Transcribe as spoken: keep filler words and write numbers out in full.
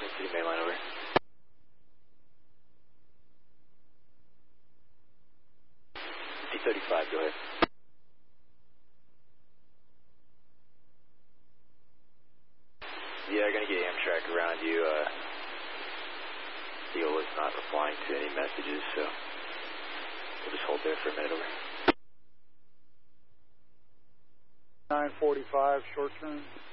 City mainline, over. C thirty-five, go ahead. Yeah, I'm going to get Amtrak around you. Uh, Deal is not replying to any messages, so we'll just hold there for a minute, over. nine forty-five, short term.